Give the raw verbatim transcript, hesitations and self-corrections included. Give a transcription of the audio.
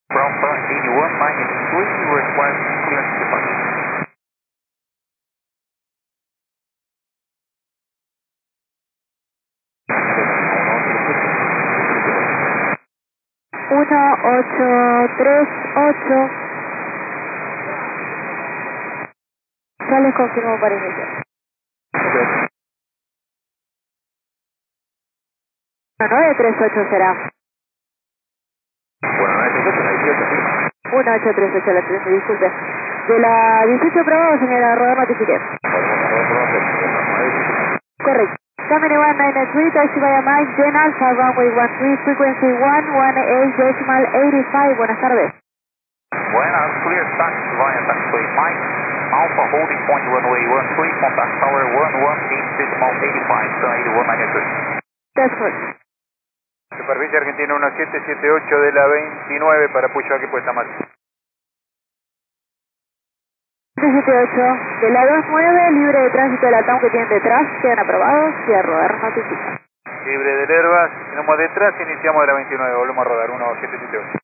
From eighty-one minus three, request clearance departure. uno ocho tres ocho. Ya les confirmo para inicio. nueve tres ocho será. Bueno, nueve tres ocho, dieciocho, sí. uno ocho tres ocho, la tres, disculpe. De la dieciocho aprobado, señora, rodar notifique. Correcto. Camera one nine three, taxi via Mike, Jen Alpha, runway one three, frequency one one eight decimal eighty-five. Buenas tardes. Buenas, clear taxi via taxiway Mike, Alpha holding point runway one three, contact tower one one eight decimal eighty-five, eighty-one ninety-three. That's correct. Superficie Argentina uno siete siete ocho de la veintinueve para Puyol, que puesta más. siete siete ocho de la veintinueve, libre de tránsito de la T A M que tienen detrás, quedan aprobados y a rodar notifica. Libre del Airbus, tenemos detrás, iniciamos de la veintinueve, volvemos a rodar uno siete siete ocho.